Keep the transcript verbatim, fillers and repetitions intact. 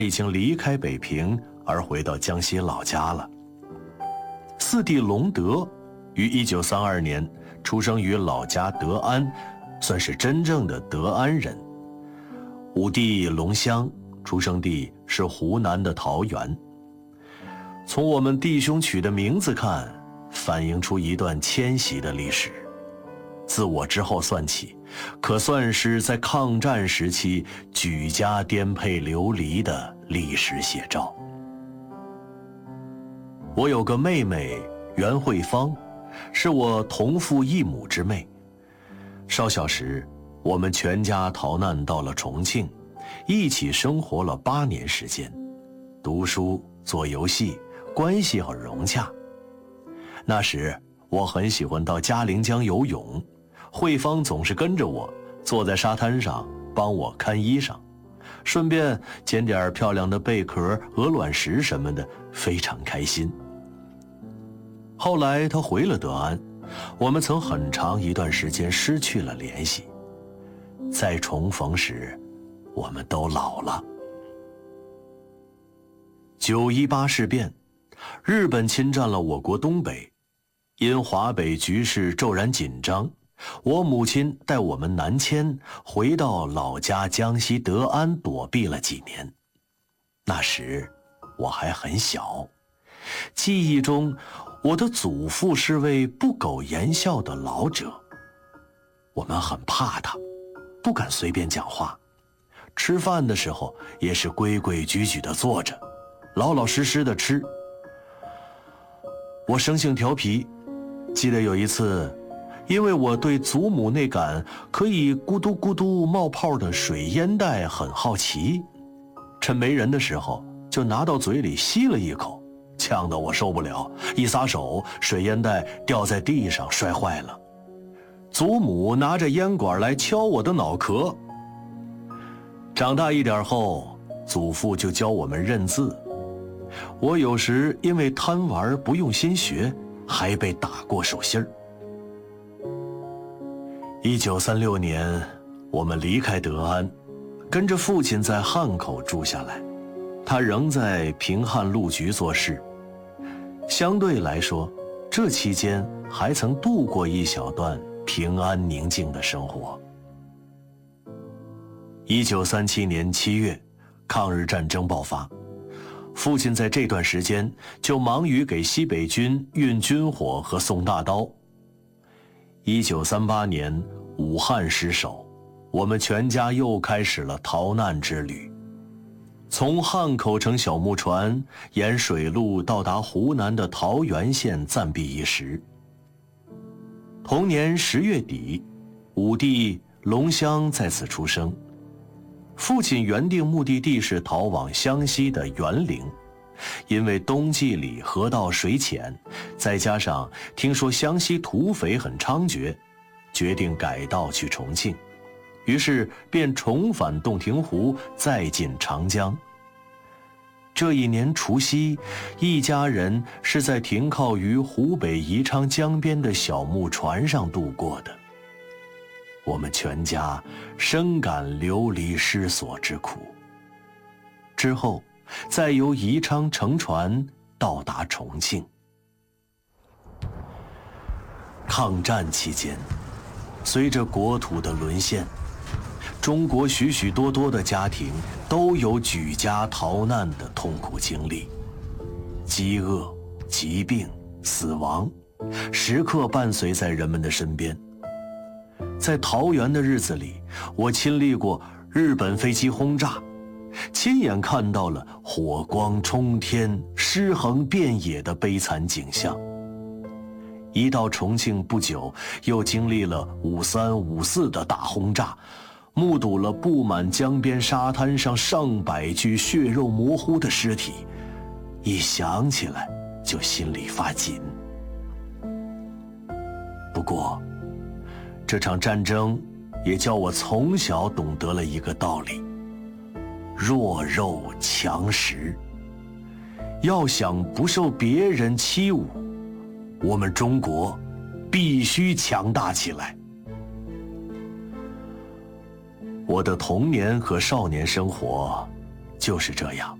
已经离开北平而回到江西老家了。四弟隆德于一九三二年出生于老家德安，算是真正的德安人。五弟隆湘出生地是湖南的桃源。从我们弟兄取的名字看，反映出一段迁徙的历史。自我之后算起，可算是在抗战时期举家颠沛流离的历史写照。我有个妹妹袁慧芳，是我同父异母之妹。少小时，我们全家逃难到了重庆，一起生活了八年时间，读书做游戏，关系很融洽。那时我很喜欢到嘉陵江游泳，慧芳总是跟着我，坐在沙滩上帮我看衣裳，顺便捡点漂亮的贝壳、鹅卵石什么的，非常开心。后来她回了德安，我们曾很长一段时间失去了联系。再重逢时，我们都老了。九一八事变，日本侵占了我国东北，因华北局势骤然紧张，我母亲带我们南迁，回到老家江西德安躲避了几年。那时我还很小，记忆中我的祖父是位不苟言笑的老者，我们很怕他，不敢随便讲话，吃饭的时候也是规规矩矩地坐着，老老实实地吃。我生性调皮，记得有一次，因为我对祖母那杆可以咕嘟咕嘟冒泡的水烟袋很好奇，趁没人的时候就拿到嘴里吸了一口，呛得我受不了，一撒手，水烟袋掉在地上摔坏了。祖母拿着烟管来敲我的脑壳。长大一点后，祖父就教我们认字，我有时因为贪玩不用心学，还被打过手心儿。一九三六年，我们离开德安，跟着父亲在汉口住下来，他仍在平汉路局做事。相对来说，这期间还曾度过一小段平安宁静的生活。一九三七年七月，抗日战争爆发，父亲在这段时间就忙于给西北军运军火和送大刀。一九三八年，武汉失守，我们全家又开始了逃难之旅。从汉口乘小木船沿水路到达湖南的桃源县暂避一时。同年十月底，五弟隆湘在此出生。父亲原定目的地是逃往湘西的沅陵，因为冬季里河道水浅，再加上听说湘西土匪很猖獗，决定改道去重庆，于是便重返洞庭湖，再进长江。这一年除夕，一家人是在停靠于湖北宜昌江边的小木船上度过的。我们全家深感流离失所之苦。之后，再由宜昌乘船到达重庆。抗战期间，随着国土的沦陷，中国许许多多的家庭都有举家逃难的痛苦经历，饥饿、疾病、死亡，时刻伴随在人们的身边。在桃园的日子里，我亲历过日本飞机轰炸，亲眼看到了火光冲天、尸横遍野的悲惨景象。一到重庆不久，又经历了五三五四的大轰炸，目睹了布满江边沙滩上上百具血肉模糊的尸体，一想起来就心里发紧。不过这场战争也叫我从小懂得了一个道理：弱肉强食。要想不受别人欺侮，我们中国必须强大起来。我的童年和少年生活就是这样。